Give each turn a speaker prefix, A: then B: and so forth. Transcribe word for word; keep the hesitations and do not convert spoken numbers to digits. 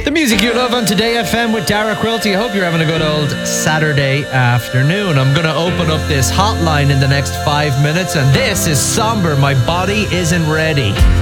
A: The music you love on Today F M with Dara Quilty. I hope you're having a good old Saturday afternoon. I'm going to open up this hotline in the next five minutes, and this is Somber. My Body Isn't Ready.